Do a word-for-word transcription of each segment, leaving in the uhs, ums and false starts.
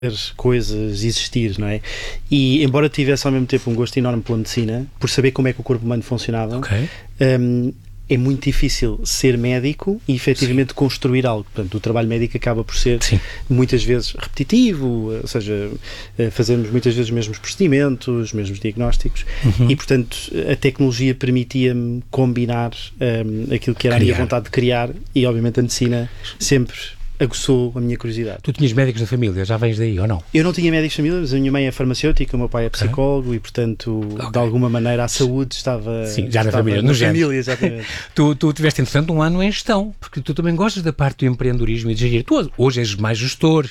coisas, existir, não é? E embora tivesse ao mesmo tempo um gosto enorme pela medicina, por saber como é que o corpo humano funcionava, okay. um, é muito difícil ser médico e efetivamente Sim. construir algo. Portanto, o trabalho médico acaba por ser Sim. muitas vezes repetitivo, ou seja, fazemos muitas vezes os mesmos procedimentos, os mesmos diagnósticos uhum. e, portanto, a tecnologia permitia-me combinar um, aquilo que era criar. a minha vontade de criar e, obviamente, a medicina sempre aguçou a minha curiosidade. Tu tinhas médicos na família, já vens daí ou não? Eu não tinha médicos na família, mas a minha mãe é farmacêutica, o meu pai é psicólogo okay. e, portanto, okay. de alguma maneira a saúde estava... Sim, já na família, na no família, exatamente. tu, tu tiveste, entretanto, um ano em gestão, porque tu também gostas da parte do empreendedorismo e de gerir. Tu hoje és mais gestor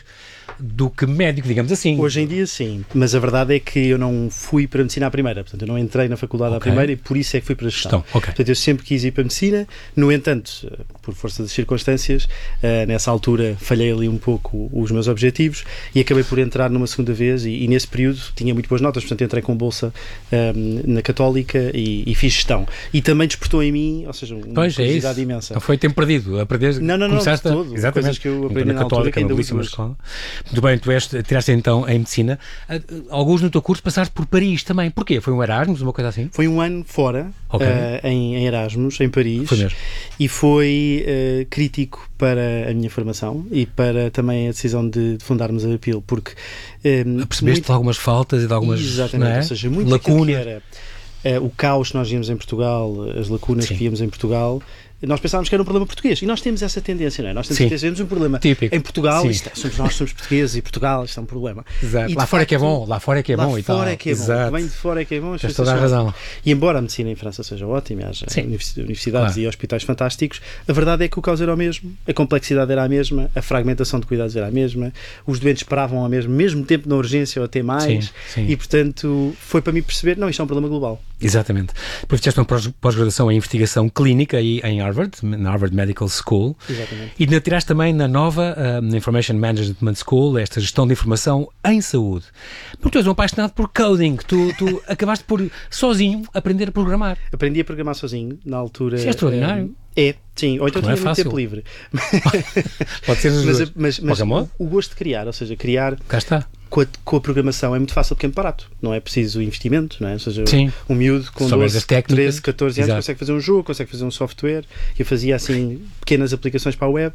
do que médico, digamos assim. Hoje em dia sim, mas a verdade é que eu não fui para a medicina à primeira, portanto eu não entrei na faculdade okay. à primeira e por isso é que fui para a gestão. gestão. Okay. Portanto eu sempre quis ir para a medicina, no entanto, por força das circunstâncias, uh, nessa altura falhei ali um pouco os meus objetivos e acabei por entrar numa segunda vez e, e nesse período tinha muito boas notas, portanto entrei com bolsa um, na Católica e, e fiz gestão. E também despertou em mim, ou seja, uma pois, curiosidade é imensa. Não foi tempo perdido, aprender, não, não, não, começaste de todo. Exatamente. Coisas que eu aprendi na, na altura que ainda uso hoje. Muito bem, tu és, tiraste então em medicina. Alguns no teu curso passaste por Paris também. Porquê? Foi um Erasmus, uma coisa assim? Foi um ano fora, okay. uh, em, em Erasmus, em Paris. Foi mesmo. E foi uh, crítico para a minha formação e para também a decisão de, de fundarmos a Appeal, porque... Um, Percebeste muito... de algumas faltas e de algumas... Exatamente, não é? Ou seja, muito lacunas. Era, uh, o caos que nós víamos em Portugal, as lacunas Sim. que víamos em Portugal... Nós pensávamos que era um problema português e nós temos essa tendência, não é? Nós temos, tendência, temos um problema Típico. em Portugal, Sim. isto, somos nós somos portugueses e Portugal, isto é um problema. Exato. Lá fora é que é bom, lá fora é que é bom e tal. Lá fora é que é bom, vem de fora é que é bom. Tens toda a razão. E embora a medicina em França seja ótima, haja Sim. universidades claro. e hospitais fantásticos, a verdade é que o caos era o mesmo, a complexidade era a mesma, a fragmentação de cuidados era a mesma, os doentes esperavam ao mesmo, mesmo tempo na urgência ou até mais, sim, sim. e portanto foi para mim perceber, não, isto é um problema global. Exatamente. Depois fizeste uma pós-graduação em investigação clínica aí em Harvard, na Harvard Medical School. Exatamente. E ainda tiraste também na nova uh, Information Management School esta gestão de informação em saúde. Porque tu és um apaixonado por coding. Tu, tu acabaste por, sozinho, aprender a programar. Aprendi a programar sozinho, na altura... Isso é extraordinário. É, é sim. Ou então não tinha é muito tempo livre. Pode ser as mas, duas. mas, mas o, o gosto de criar, ou seja, criar... Cá está. Com a, com a programação é muito fácil porque é muito barato, não é preciso investimento, não é? Ou seja, Sim. um miúdo com doze, treze, catorze anos Exato. consegue fazer um jogo, consegue fazer um software. Eu fazia assim pequenas aplicações para a web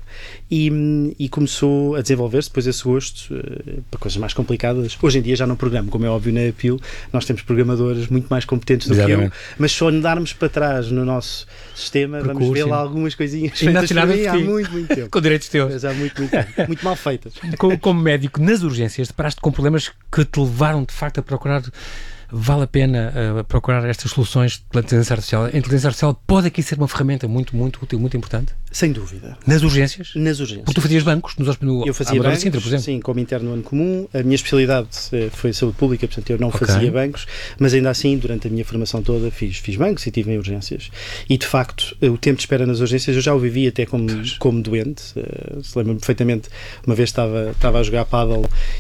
e, e começou a desenvolver-se depois esse gosto uh, para coisas mais complicadas. Hoje em dia já não programo, como é óbvio na Appeal, nós temos programadores muito mais competentes do Exatamente. que eu, mas só andarmos para trás no nosso sistema, Percurso, vamos ver sim. lá algumas coisinhas feitas por mim há muito, muito tempo. Com direitos teus. Mas há muito, muito tempo. Muito mal feitas. Como, como médico, nas urgências, deparaste com problemas que te levaram de facto a procurar, vale a pena uh, procurar estas soluções pela inteligência artificial? A inteligência artificial pode aqui ser uma ferramenta muito, muito útil, muito importante? Sem dúvida. Nas urgências? Nas urgências. Porque tu fazias bancos nos hospitais? Eu fazia bancos, Sintra, por exemplo. sim, como interno no ano comum. A minha especialidade foi saúde pública, portanto eu não okay. fazia bancos, mas ainda assim, durante a minha formação toda, fiz, fiz bancos e estive em urgências. E, de facto, o tempo de espera nas urgências, eu já o vivi até como, como doente. Uh, se lembro-me perfeitamente, uma vez estava, estava a jogar paddle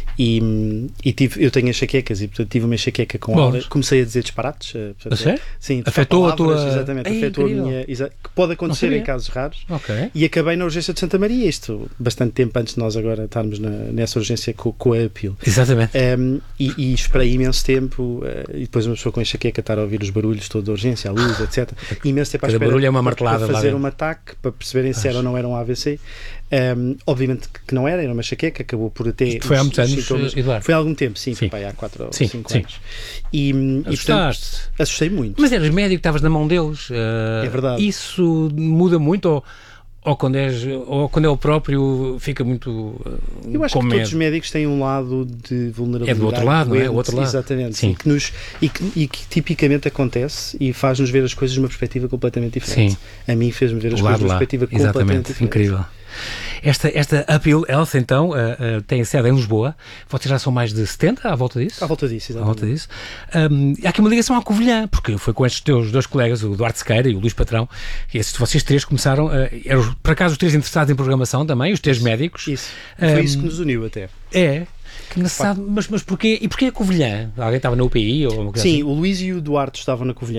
e, e tive, eu tenho enxaquecas e, portanto, tive uma enxaqueca com aula. Comecei a dizer disparates. Uh, portanto, é? Sim, afetou palavras, a tua... Exatamente, Ei, afetou incrível. a minha... Exa... Que pode acontecer em casos raros. Okay. E acabei na urgência de Santa Maria, isto bastante tempo antes de nós agora estarmos na, nessa urgência com, com a Appeal. Exatamente. Um, e, e esperei imenso tempo uh, e depois uma pessoa com enxaqueca estar a ouvir os barulhos toda a urgência, a luz, etcétera. Imenso tempo à espera barulho é uma martelada para fazer um ataque, para perceberem se era ou não era um A V C. Um, obviamente que não era, era uma enxaqueca, acabou por até... Isto foi há muitos anos, sintomas, Eduardo? Foi há algum tempo, sim, sim. foi há quatro ou sim, cinco sim. anos. E, e portanto, assustei muito. Mas eras médico, estavas na mão deles. Uh, é verdade. Isso muda muito ou... Ou quando, és, ou quando é o próprio, fica muito uh, Eu acho com que medo. todos os médicos têm um lado de vulnerabilidade. É do outro lado, doente, não é? O outro lado. Exatamente. Sim. E, que nos, e, que, e que tipicamente acontece e faz-nos ver as coisas de uma perspectiva completamente diferente. Sim. A mim fez-me ver as o coisas de uma lá. perspectiva Exatamente. completamente diferente. Incrível. Esta, esta Appeal Health, então, uh, uh, tem sede em Lisboa. Vocês já são mais de setenta à volta disso? À volta disso, exatamente. À volta disso. Um, há aqui uma ligação à Covilhã, porque foi com estes teus dois colegas, o Duarte Sequeira e o Luís Patrão, que esses, vocês três começaram, uh, eram por acaso os três interessados em programação também, os três médicos. Isso. Foi um, isso que nos uniu até. É. Que engraçado, mas, mas porquê? E porquê a Covilhã? Alguém estava na U P I? Ou uma coisa Sim, assim? o Luís e o Duarte estavam na Covilhã.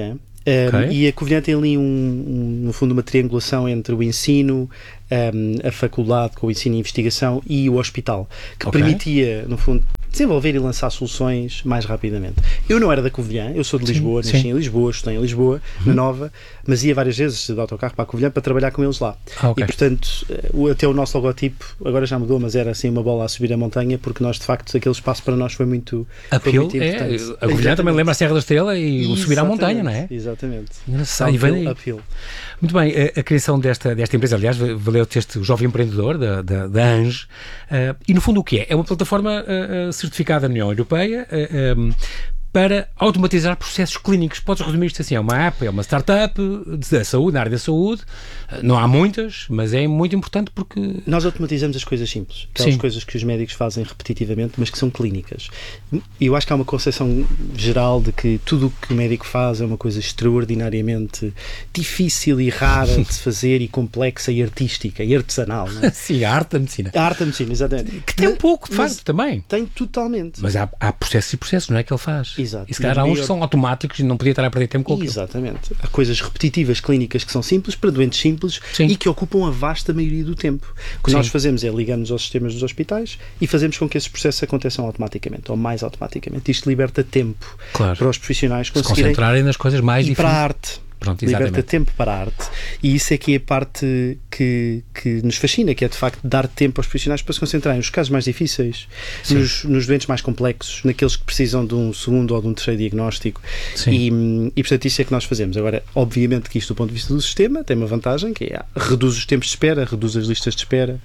Okay. Um, e a Covilhã tem ali, um, um, no fundo, uma triangulação entre o ensino, um, a faculdade com o ensino e investigação e o hospital, que okay. permitia, no fundo, desenvolver e lançar soluções mais rapidamente. Eu não era da Covilhã, eu sou de Lisboa, sim, nasci sim. em Lisboa, estudei em Lisboa, uhum. na Nova, mas ia várias vezes de autocarro para a Covilhã para trabalhar com eles lá. Ah, okay. E, portanto, até o nosso logotipo, agora já mudou, mas era assim uma bola a subir a montanha, porque nós, de facto, aquele espaço para nós foi muito, foi muito importante. É, a Covilhã também lembra a Serra da Estrela e o subir à montanha, não é? Exatamente. Engraçado. Uphill. Muito bem, a, a criação desta, desta empresa, aliás, valeu-te este jovem empreendedor da, da, da Ange, uh, e no fundo o que é? É uma plataforma uh, certificada na União Europeia uh, um, para automatizar processos clínicos. Podes resumir isto assim, é uma app, é uma startup da saúde, na área da saúde, não há muitas, mas é muito importante porque... Nós automatizamos as coisas simples, aquelas Sim. coisas que os médicos fazem repetitivamente, mas que são clínicas. E eu acho que há uma concepção geral de que tudo o que o médico faz é uma coisa extraordinariamente difícil e rara de se fazer e complexa e artística e artesanal. Não é? Sim, a arte da medicina. A arte da medicina, exatamente. Que tem um pouco, de facto, também. Tem totalmente. Mas há, há processos e processos, não é que ele faz? Exato. E se calhar há uns que são automáticos e não podia estar a perder tempo com aquilo. Exatamente. Há coisas repetitivas, clínicas, que são simples, para doentes simples Sim. e que ocupam a vasta maioria do tempo. O que Sim. nós fazemos é ligamos aos sistemas dos hospitais e fazemos com que esses processos aconteçam automaticamente, ou mais automaticamente. Isto liberta tempo claro. para os profissionais conseguirem... Se concentrarem nas coisas mais e difíceis. para a arte. Pronto, liberta tempo para a arte. E isso é que é a parte que, que nos fascina, que é de facto dar tempo aos profissionais para se concentrarem nos casos mais difíceis, nos, nos doentes mais complexos, naqueles que precisam de um segundo ou de um terceiro diagnóstico. E, e portanto isso é que nós fazemos. Agora, obviamente que isto do ponto de vista do sistema tem uma vantagem, que é reduz os tempos de espera, reduz as listas de espera.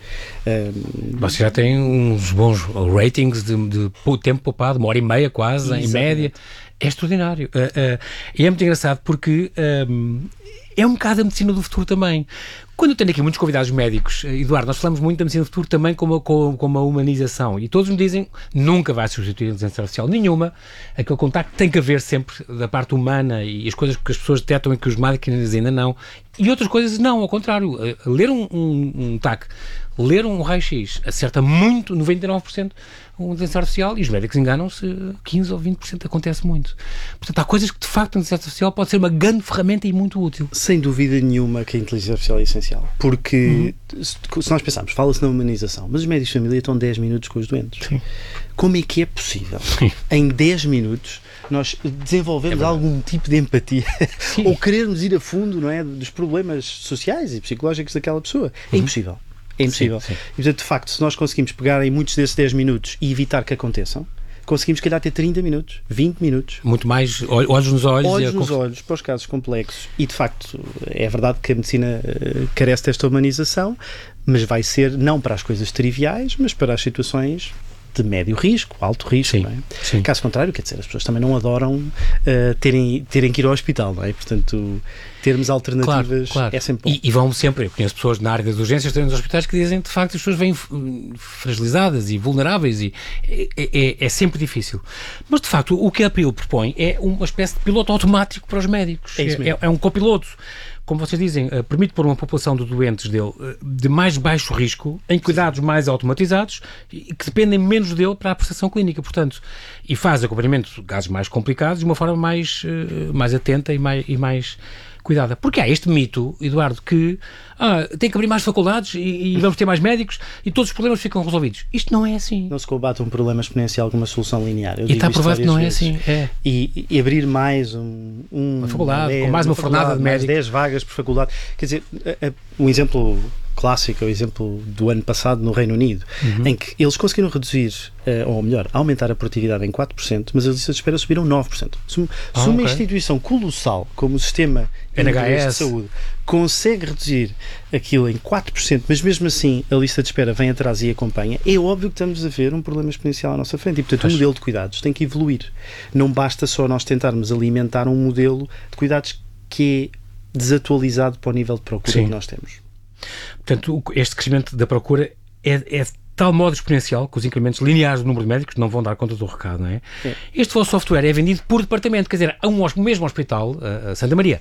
Um, Você já tem uns bons ratings de, de tempo poupado, uma hora e meia quase, exatamente. Em média. É extraordinário. Uh, uh, e é muito engraçado porque um, é um bocado a medicina do futuro também. Quando eu tenho aqui muitos convidados médicos, Eduardo, nós falamos muito da medicina do futuro também com uma, com, com uma humanização. E todos me dizem, nunca vai substituir a inteligência artificial nenhuma. Aquele contacto tem que haver sempre da parte humana e as coisas que as pessoas detectam e que os máquinas ainda não. E outras coisas não, ao contrário. Ler um, um, um T A C, ler um raio-x acerta muito, noventa e nove por cento, uma inteligência artificial, e os médicos enganam-se, quinze ou vinte por cento acontece muito. Portanto, há coisas que de facto a inteligência artificial pode ser uma grande ferramenta e muito útil. Sem dúvida nenhuma que a inteligência artificial é essencial, porque uhum. se, se nós pensarmos, fala-se na humanização, mas os médicos de família estão dez minutos com os doentes. Sim. Como é que é possível, Sim. em dez minutos, nós desenvolvemos é algum tipo de empatia ou querermos ir a fundo, não é, dos problemas sociais e psicológicos daquela pessoa? É uhum. impossível. É impossível. Sim, sim. E, portanto, de facto, se nós conseguimos pegar em muitos desses dez minutos e evitar que aconteçam, conseguimos, se calhar, ter trinta minutos, vinte minutos. Muito mais olhos nos olhos. Olhos e nos conf... olhos, para os casos complexos. E, de facto, é verdade que a medicina uh, carece desta humanização, mas vai ser, não para as coisas triviais, mas para as situações de médio risco, alto risco, sim, não é? Sim. Caso contrário, quer dizer, as pessoas também não adoram uh, terem, terem que ir ao hospital, não é? Portanto, termos alternativas claro, claro. é sempre bom. E, e vão sempre, eu conheço pessoas na área das urgências, nos hospitais, que dizem, de facto, as pessoas vêm fragilizadas e vulneráveis e é, é, é sempre difícil. Mas, de facto, o que a Uphill propõe é uma espécie de piloto automático para os médicos. É, é, é um copiloto. Como vocês dizem, uh, permite pôr uma população de doentes dele uh, de mais baixo risco em cuidados mais automatizados e que dependem menos dele para a prestação clínica, portanto, e faz acompanhamento de casos mais complicados de uma forma mais, uh, mais atenta e mais, e mais cuidada. Porque há este mito, Eduardo, que ah, tem que abrir mais faculdades e, e vamos ter mais médicos e todos os problemas ficam resolvidos. Isto não é assim. Não se combate um problema exponencial com uma solução linear. Eu e está provado que não é assim. É. E, e abrir mais um, um uma faculdade, uma, com mais uma, uma fornada de médicos. Mais dez vagas por faculdade. Quer dizer, a, a, um exemplo clássico é o exemplo do ano passado no Reino Unido, uhum. em que eles conseguiram reduzir, uh, ou melhor, aumentar a produtividade em quatro por cento, mas as listas de espera subiram nove por cento. Se, ah, se uma okay. instituição colossal como o Sistema N H S de Saúde consegue reduzir aquilo em quatro por cento, mas mesmo assim a lista de espera vem atrás e acompanha, é óbvio que estamos a ver um problema exponencial à nossa frente. E, portanto, Acho. o modelo de cuidados tem que evoluir. Não basta só nós tentarmos alimentar um modelo de cuidados que é desatualizado para o nível de procura Sim. que nós temos. Portanto, este crescimento da procura é, é de tal modo exponencial que os incrementos lineares do número de médicos não vão dar conta do recado, não é? é. Este vosso software é vendido por departamento, quer dizer, a um mesmo hospital, a Santa Maria,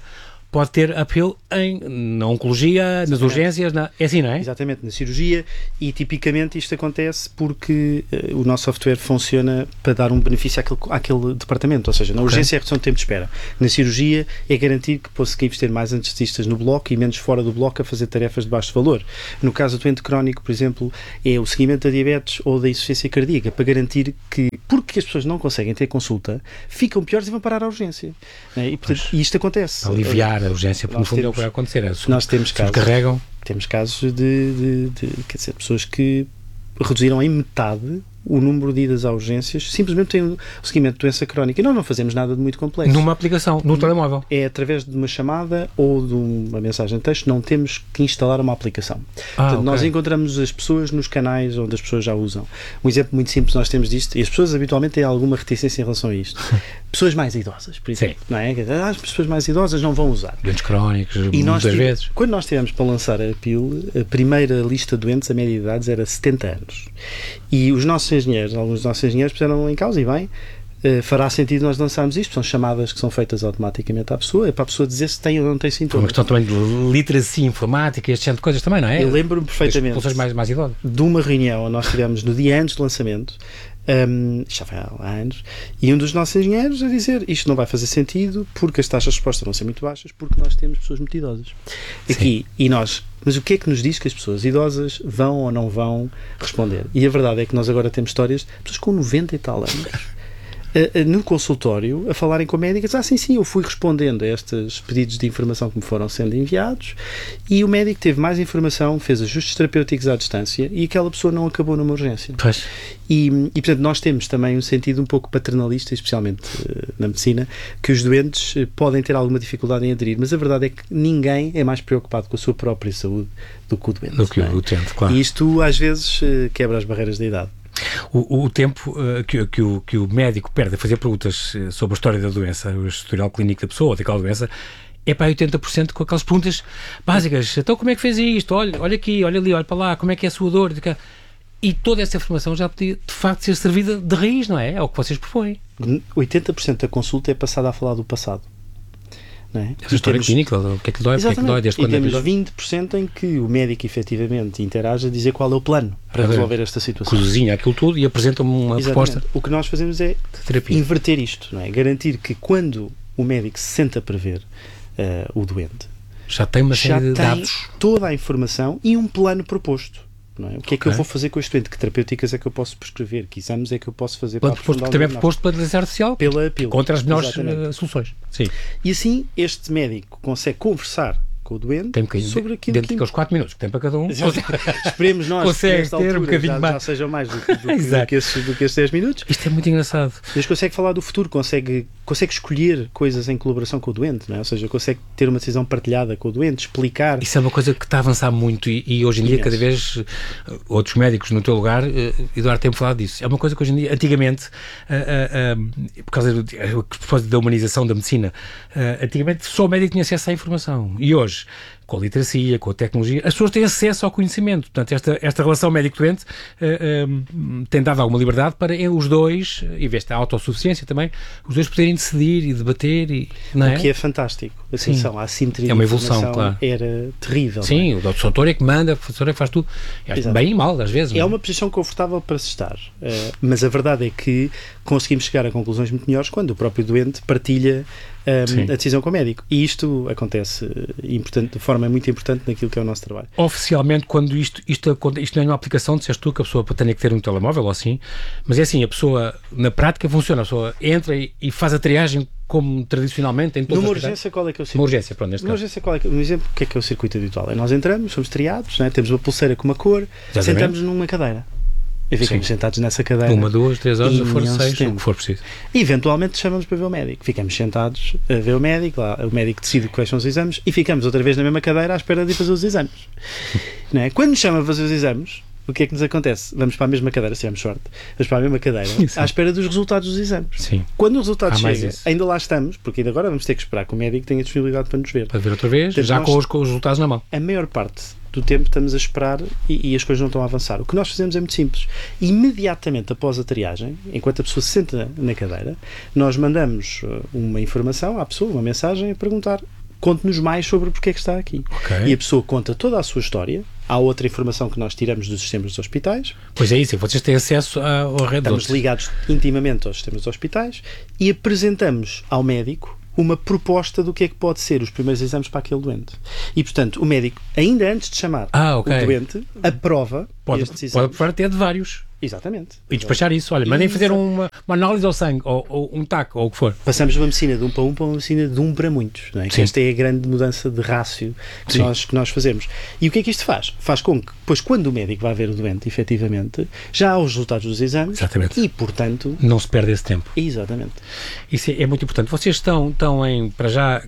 pode ter apelo em, na oncologia, nas urgências, na, é assim, não é? Exatamente, na cirurgia, e tipicamente isto acontece porque uh, o nosso software funciona para dar um benefício àquele, àquele departamento, ou seja, na urgência okay. é a redução de tempo de espera, na cirurgia é garantir que conseguimos ter mais anestesistas no bloco e menos fora do bloco a fazer tarefas de baixo valor. No caso do doente crónico, por exemplo, é o seguimento da diabetes ou da insuficiência cardíaca, para garantir que, porque as pessoas não conseguem ter consulta, ficam piores e vão parar à urgência. E, portanto, e isto acontece. Aliviar a urgência, porque no fundo é o que vai acontecer. É, nós temos casos, carregam. temos casos de, de, de quer dizer, pessoas que reduziram em metade o número de idas a urgências, simplesmente tem o seguimento de doença crónica. E nós não fazemos nada de muito complexo. Numa aplicação, no telemóvel. É através de uma chamada ou de uma mensagem de texto, não temos que instalar uma aplicação. Ah, Portanto, okay. nós encontramos as pessoas nos canais onde as pessoas já usam. Um exemplo muito simples nós temos disto, e as pessoas habitualmente têm alguma reticência em relação a isto. Pessoas mais idosas, por exemplo. Não é? As pessoas mais idosas não vão usar. Doentes crónicos, e nós muitas vezes. Quando nós tivemos para lançar a P I L, a primeira lista de doentes, a média de idades era setenta anos. E os nossos engenheiros, alguns dos nossos engenheiros puseram em causa, e bem, uh, fará sentido nós lançarmos isto. São chamadas que são feitas automaticamente à pessoa, é para a pessoa dizer se tem ou não tem sintomas. Uma questão também de literacia informática, este tipo de coisas também, não é? Eu lembro-me perfeitamente pessoas mais, mais idosas. De uma reunião onde nós tivemos no dia antes do lançamento, um, já foi há anos, e um dos nossos engenheiros a dizer isto não vai fazer sentido porque as taxas de resposta vão ser muito baixas porque nós temos pessoas muito idosas aqui. Sim. E nós, mas o que é que nos diz que as pessoas idosas vão ou não vão responder? E a verdade é que nós agora temos histórias de pessoas com noventa e tal anos no consultório a falarem com médicos, ah sim, sim, eu fui respondendo a estes pedidos de informação que me foram sendo enviados e o médico teve mais informação, fez ajustes terapêuticos à distância e aquela pessoa não acabou numa urgência. Pois. E, e portanto nós temos também um sentido um pouco paternalista, especialmente uh, na medicina, que os doentes uh, podem ter alguma dificuldade em aderir, mas a verdade é que ninguém é mais preocupado com a sua própria saúde do que o doente. Do que o doente, claro. E isto às vezes uh, quebra as barreiras da idade. O, o tempo uh, que, que, o, que o médico perde a fazer perguntas uh, sobre a história da doença, o historial clínico da pessoa ou daquela doença, é para oitenta por cento com aquelas perguntas básicas. Então, como é que fez isto? Olha, olha aqui, olha ali, olha para lá, como é que é a sua dor? E toda essa informação já podia, de facto, ser servida de raiz, não é? É o que vocês propõem. oitenta por cento da consulta é passada a falar do passado. Não é? Essa história temos... clínica, o que é que dói, o que é que dói, desde e quando temos é vinte por cento em que o médico efetivamente interage a dizer qual é o plano para resolver esta situação. Cozinha aquilo tudo e apresenta uma Exatamente. Proposta. O que nós fazemos é inverter isto, não é? Garantir que quando o médico se senta para ver uh, o doente, já tem uma série já de tem dados, toda a informação e um plano proposto. Não é? O que é que okay. eu vou fazer com este doente? Que terapêuticas é que eu posso prescrever? Que exames é que eu posso fazer? Plano proposto, que também é proposto pela inteligência artificial pela P I L. Contra as melhores uh, soluções. Sim. E assim este médico consegue conversar com o doente tem um sobre aquilo dentro que... daqueles quatro minutos que tem para cada um. Esperemos nós consegue que ter altura, um bocadinho já, mais. já sejam mais do, do, do, que esses, do que esses dez minutos. Isto é muito engraçado. Mas consegue falar do futuro, consegue, consegue escolher coisas em colaboração com o doente, não é? Ou seja, consegue ter uma decisão partilhada com o doente, explicar. Isso é uma coisa que está a avançar muito e, e hoje em dia Imenso. Cada vez outros médicos no teu lugar, Eduardo, tem falado disso. É uma coisa que hoje em dia, antigamente, uh, uh, uh, por causa do a propósito da humanização da medicina, uh, antigamente só o médico tinha acesso à informação e hoje com a literacia, com a tecnologia, as pessoas têm acesso ao conhecimento. Portanto, esta, esta relação médico-doente uh, uh, tem dado alguma liberdade para os dois, em vez da autossuficiência também, os dois poderem decidir e debater. E, não é? O que é fantástico. Atenção, a assimetria é uma evolução, claro. Era terrível. Sim, é? O doutor é que manda, o professor é que faz tudo. Bem e mal, às vezes. É, é uma posição confortável para se estar. Uh, mas a verdade é que conseguimos chegar a conclusões muito melhores quando o próprio doente partilha um, a decisão com o médico. E isto acontece importante, de forma muito importante naquilo que é o nosso trabalho. Oficialmente, quando isto, isto, isto não é uma aplicação, disseste tu que a pessoa tenha que ter um telemóvel ou assim, mas é assim, a pessoa, na prática, funciona, a pessoa entra e, e faz a triagem como tradicionalmente em todas Numa as urgência, qual é que é o circuito? Uma urgência, pronto, neste Numa caso. urgência, qual é que, um exemplo, o que é que é o circuito habitual? É nós entramos, somos triados, né? Temos uma pulseira com uma cor, Exatamente. Sentamos numa cadeira. E ficamos Sim. sentados nessa cadeira. Uma, duas, três horas, ou for seis, o que for preciso. E eventualmente chamamos para ver o médico. Ficamos sentados a ver o médico, lá, o médico decide quais são os exames e ficamos outra vez na mesma cadeira à espera de ir fazer os exames. Não é? Quando nos chama a fazer os exames, o que é que nos acontece? Vamos para a mesma cadeira, se tivermos sorte, vamos para a mesma cadeira, Sim. à espera dos resultados dos exames. Sim. Quando o resultado chega, ainda lá estamos, porque ainda agora vamos ter que esperar que o médico tenha disponibilidade para nos ver. Para ver outra vez, Portanto, já nós, com, os, com os resultados na mão. A maior parte do tempo estamos a esperar e, e as coisas não estão a avançar. O que nós fazemos é muito simples. Imediatamente após a triagem, enquanto a pessoa se senta na cadeira, nós mandamos uma informação à pessoa, uma mensagem, a perguntar conte-nos mais sobre porque é que está aqui. Okay. E a pessoa conta toda a sua história. Há outra informação que nós tiramos dos sistemas dos hospitais. Pois é isso, vocês têm acesso ao rede. Estamos ligados intimamente aos sistemas dos hospitais e apresentamos ao médico uma proposta do que é que pode ser os primeiros exames para aquele doente. E, portanto, o médico, ainda antes de chamar ah, okay. o doente, aprova pode, estes exames. Pode aprovar até de vários. Exatamente. E despachar isso. Olha, mandem fazer uma, uma análise ao sangue, ou, ou um taco, ou o que for. Passamos de uma medicina de um para um para uma medicina de um para muitos. Não é? Que esta é a grande mudança de rácio que nós, que nós fazemos. E o que é que isto faz? Faz com que, depois, quando o médico vai ver o doente, efetivamente, já há os resultados dos exames. Exatamente. E, portanto... não se perde esse tempo. Exatamente. Isso é, é muito importante. Vocês estão, estão em, para já,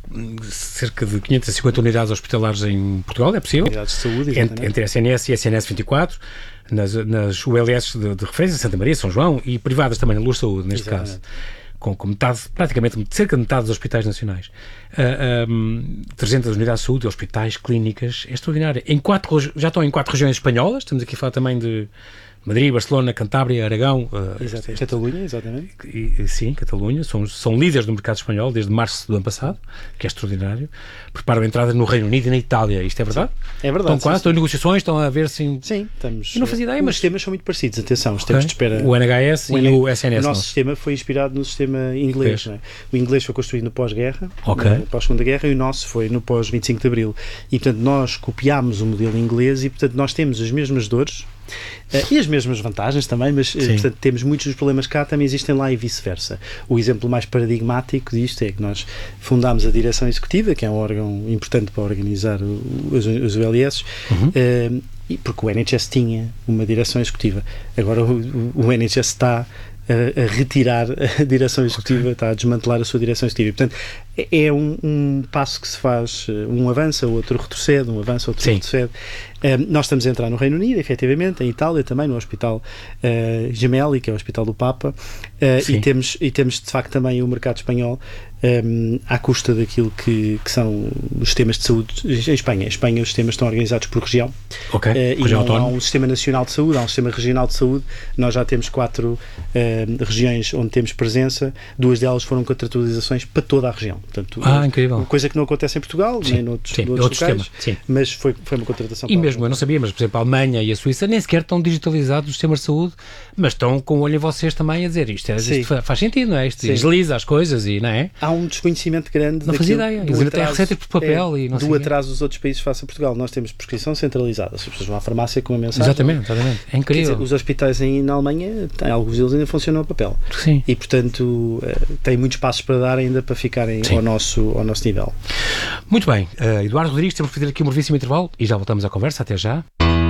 cerca de quinhentas e cinquenta unidades hospitalares em Portugal, é possível? Unidades de saúde, exatamente. Entre, entre S N S e S N S vinte e quatro. Nas, nas U L S de, de referência, Santa Maria, São João, e privadas também, na Luz Saúde, neste Exatamente. caso, com, com metade, praticamente cerca de metade dos hospitais nacionais. Uh, um, trezentas unidades de saúde, hospitais, clínicas, é extraordinário. Em quatro, já estão em quatro regiões espanholas, estamos aqui a falar também de Madrid, Barcelona, Cantábria, Aragão. Uh, exatamente. Catalunha, exatamente. E, e, sim, Catalunha. São, são líderes no mercado espanhol desde março do ano passado, que é extraordinário. Preparam entradas no Reino Unido e na Itália. Isto é verdade? Sim, é verdade. Estão quase, sim, estão em negociações, estão a ver se... Sim, estamos... Eu não fazia ideia, os mas... Os sistemas são muito parecidos, atenção, os okay. tempos de espera... O N H S o e N... o S N S. O nosso não. sistema foi inspirado no sistema inglês. Não é? O inglês foi construído no pós-guerra, okay. no pós-segunda guerra, e o nosso foi no pós-vinte e cinco de Abril. E, portanto, nós copiámos o modelo inglês e, portanto, nós temos as mesmas dores uh, e as mesmas vantagens também, mas, uh, portanto, temos muitos dos problemas cá, também existem lá e vice-versa. O exemplo mais paradigmático disto é que nós fundámos a Direção Executiva, que é um órgão importante para organizar o, os, os U L S, uhum. uh, e porque o N H S tinha uma Direção Executiva. Agora o, o N H S está a, a retirar a Direção Executiva, okay. está a desmantelar a sua Direção Executiva. Portanto, é um, um passo que se faz, um avança, o outro retrocede, um avança, o outro Sim. retrocede. Um, nós estamos a entrar no Reino Unido, efetivamente, em Itália também, no Hospital uh, Gemelli, que é o Hospital do Papa, uh, e, temos, e temos, de facto, também o mercado espanhol, um, à custa daquilo que, que são os sistemas de saúde em Espanha. Em Espanha os sistemas estão organizados por região, okay. uh, e não há um sistema nacional de saúde, há um sistema regional de saúde. Nós já temos quatro uh, regiões onde temos presença, duas delas foram contratualizações para toda a região. Portanto, ah, incrível. Uma coisa que não acontece em Portugal, sim, nem noutros, sim, noutros outro locais, sistema, sim. mas foi, foi uma contratação. E mesmo, eu não sabia, mas por exemplo a Alemanha e a Suíça nem sequer estão digitalizados os sistemas de saúde, mas estão com o olho em vocês também a dizer isto, é, isto faz sentido, não é? Isto agiliza as coisas e não é? Há um desconhecimento grande. Não fazia ideia, eles ainda têm receitas por papel é, e não sei. Do atraso dos outros países face a Portugal. Nós temos prescrição centralizada, as pessoas vão à farmácia com uma mensagem. Exatamente, exatamente. É incrível. Dizer, os hospitais em, na Alemanha, tem, alguns deles ainda funcionam a papel. Sim. E portanto tem muitos passos para dar ainda para ficarem ao nosso, ao nosso nível. Muito bem, uh, Eduardo Rodrigues, temos que fazer aqui um brevíssimo intervalo e já voltamos à conversa. Até já.